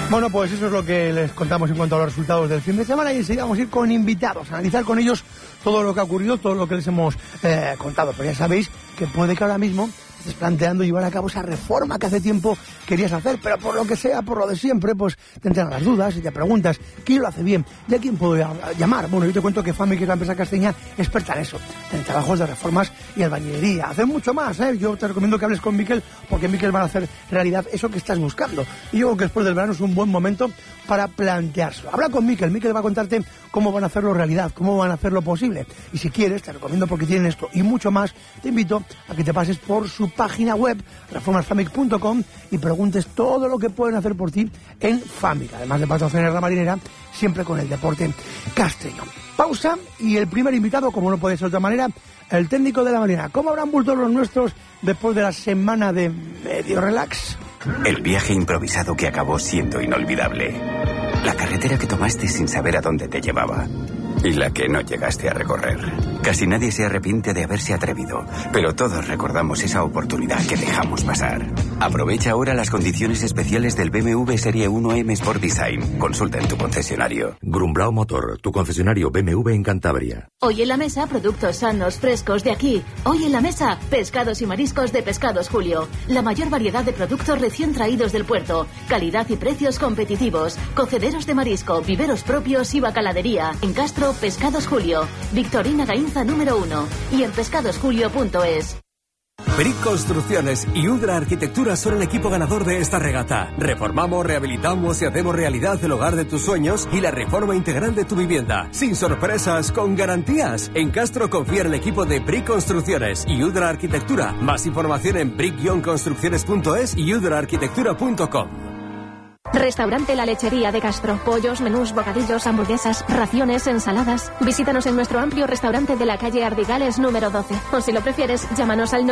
Bueno, pues eso es lo que les contamos en cuanto a los resultados del fin de semana, y enseguida vamos a ir con invitados, a analizar con ellos todo lo que ha ocurrido, todo lo que les hemos contado. Pero ya sabéis que puede que ahora mismo estés planteando llevar a cabo esa reforma que hace tiempo querías hacer, pero por lo que sea, por lo de siempre, pues te entran las dudas y te preguntas quién lo hace bien y a quién puedo llamar. Bueno, yo te cuento que FAMIC es la empresa castellana experta en eso, en trabajos de reformas y albañilería. Hacen mucho más, ¿eh? Yo te recomiendo que hables con Miquel, porque Miquel va a hacer realidad eso que estás buscando. Y yo creo que después del verano es un buen momento para planteárselo. Habla con Miquel, Miquel va a contarte cómo van a hacerlo realidad, cómo van a hacerlo posible. Y si quieres, te recomiendo, porque tienen esto y mucho más, te invito a que te pases por su página web, reformasfamic.com, y preguntes todo lo que pueden hacer por ti en FAMIC. Además de patrocinar la marinera, siempre con el deporte castellano. Pausa, y el primer invitado, como no puede ser de otra manera, el técnico de la marina. ¿Cómo habrán vuelto los nuestros después de la semana de medio relax? El viaje improvisado que acabó siendo inolvidable. La carretera que tomaste sin saber a dónde te llevaba. Y la que no llegaste a recorrer. Casi nadie se arrepiente de haberse atrevido, pero todos recordamos esa oportunidad que dejamos pasar. Aprovecha ahora las condiciones especiales del BMW Serie 1 M Sport Design. Consulta en tu concesionario. Grumblau Motor, tu concesionario BMW en Cantabria. Hoy en la mesa, productos sanos, frescos de aquí. Hoy en la mesa, pescados y mariscos de Pescados Julio. La mayor variedad de productos recién traídos del puerto. Calidad y precios competitivos. Cocederos de marisco, viveros propios y bacaladería. En Castro, Pescados Julio. Victorina Gainza número 1. Y en pescadosjulio.es. Brick Construcciones y Udra Arquitectura son el equipo ganador de esta regata. Reformamos, rehabilitamos y hacemos realidad el hogar de tus sueños y la reforma integral de tu vivienda. Sin sorpresas, con garantías. En Castro confía en el equipo de Brick Construcciones y Udra Arquitectura. Más información en brick-construcciones.es y udraarquitectura.com. Restaurante La Lechería de Castro. Pollos, menús, bocadillos, hamburguesas, raciones, ensaladas. Visítanos en nuestro amplio restaurante de la calle Ardigales número 12. O si lo prefieres, llámanos al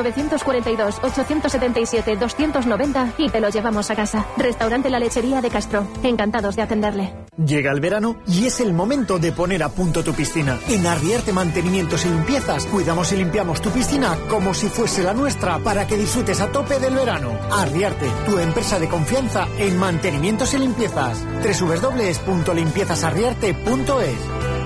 942-877-290 y te lo llevamos a casa. Restaurante La Lechería de Castro. Encantados de atenderle. Llega el verano y es el momento de poner a punto tu piscina. En Arriarte Mantenimientos y Limpiezas cuidamos y limpiamos tu piscina como si fuese la nuestra, para que disfrutes a tope del verano. Arriarte, tu empresa de confianza en mantenimientos y limpiezas. www.limpiezasarriarte.es.